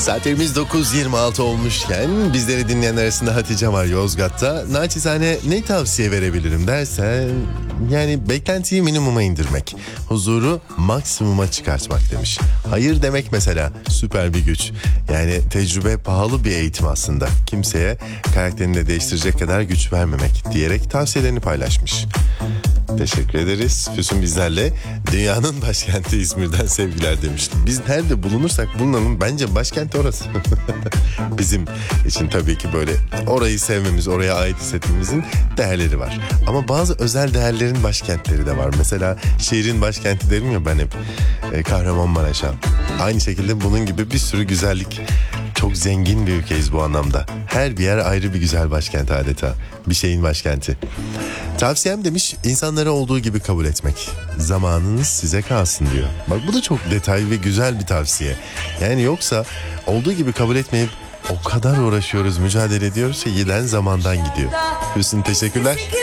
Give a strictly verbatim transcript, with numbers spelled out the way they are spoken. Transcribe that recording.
Saatlerimiz dokuz yirmi altı olmuşken bizleri dinleyen arasında Hatice var Yozgat'ta. Naçizane ne tavsiye verebilirim dersen, yani beklentiyi minimuma indirmek, huzuru maksimuma çıkartmak demiş. Hayır demek mesela süper bir güç. Yani tecrübe pahalı bir eğitim aslında. Kimseye karakterini de değiştirecek kadar güç vermemek diyerek tavsiyelerini paylaşmış. Teşekkür ederiz. Füsun bizlerle. Dünyanın başkenti İzmir'den sevgiler demiş. Biz nerede bulunursak bulunalım, bence başkent orası. Bizim için tabii ki böyle orayı sevmemiz, oraya ait hissetmemizin değerleri var. Ama bazı özel değerlerin başkentleri de var. Mesela şehrin başkenti derim ya ben hep, e, Kahramanmaraş'a. Aynı şekilde bunun gibi bir sürü güzellik. Çok zengin bir ülkeyiz bu anlamda. Her bir yer ayrı bir güzel başkent adeta. Bir şeyin başkenti. Tavsiyem demiş, insanları olduğu gibi kabul etmek. Zamanınız size kalsın diyor. Bak bu da çok detaylı ve güzel bir tavsiye. Yani yoksa olduğu gibi kabul etmeyip o kadar uğraşıyoruz, mücadele ediyoruz ki giden zamandan gidiyor. Hüsnü teşekkürler.